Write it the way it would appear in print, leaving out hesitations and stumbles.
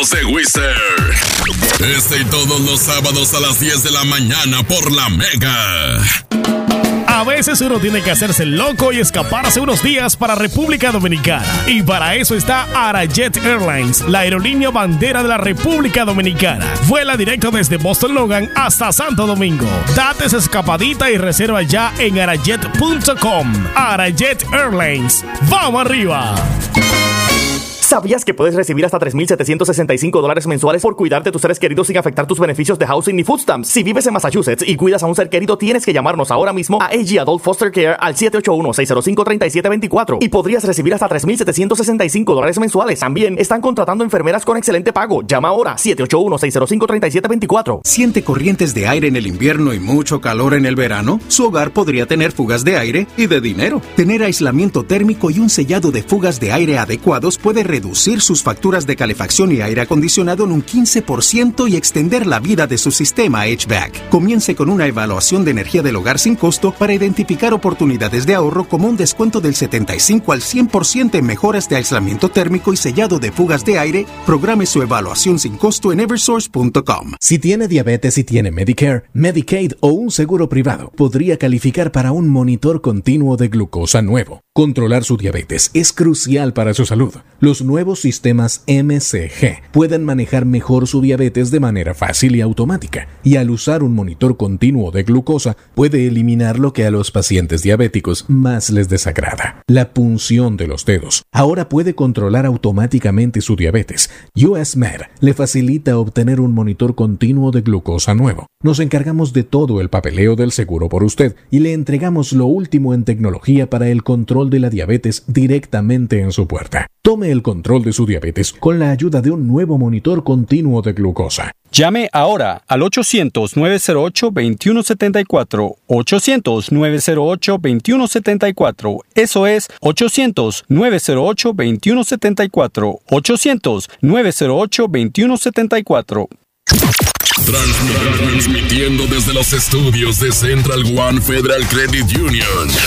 hijos de Wizard. Este y todos los sábados a las 10 de la mañana por La Mega. A veces uno tiene que hacerse loco y escaparse unos días para República Dominicana. Y para eso está Arajet Airlines, la aerolínea bandera de la República Dominicana. Vuela directo desde Boston Logan hasta Santo Domingo. Date esa escapadita y reserva ya en arajet.com. Arajet Airlines. ¡Vamos arriba! ¿Sabías que puedes recibir hasta $3,765 mensuales por cuidar de tus seres queridos sin afectar tus beneficios de housing ni food stamps? Si vives en Massachusetts y cuidas a un ser querido, tienes que llamarnos ahora mismo a AG Adult Foster Care al 781-605-3724 y podrías recibir hasta $3,765 mensuales. También están contratando enfermeras con excelente pago. Llama ahora 781-605-3724. ¿Siente corrientes de aire en el invierno y mucho calor en el verano? Su hogar podría tener fugas de aire y de dinero. Tener aislamiento térmico y un sellado de fugas de aire adecuados puede reducir sus facturas de calefacción y aire acondicionado en un 15% y extender la vida de su sistema HVAC. Comience con una evaluación de energía del hogar sin costo para identificar oportunidades de ahorro como un descuento del 75 al 100% en mejoras de aislamiento térmico y sellado de fugas de aire. Programe su evaluación sin costo en eversource.com. Si tiene diabetes y tiene Medicare, Medicaid o un seguro privado, podría calificar para un monitor continuo de glucosa nuevo. Controlar su diabetes es crucial para su salud. Los nuevos sistemas MCG pueden manejar mejor su diabetes de manera fácil y automática, y al usar un monitor continuo de glucosa puede eliminar lo que a los pacientes diabéticos más les desagrada: la punción de los dedos. Ahora puede controlar automáticamente su diabetes. US Med le facilita obtener un monitor continuo de glucosa nuevo. Nos encargamos de todo el papeleo del seguro por usted y le entregamos lo último en tecnología para el control de la diabetes directamente en su puerta. Tome el control de su diabetes con la ayuda de un nuevo monitor continuo de glucosa. Llame ahora al 800-908-2174. 800-908-2174. Eso es 800-908-2174. 800-908-2174. Transmitiendo desde los estudios de Central One Federal Credit Union.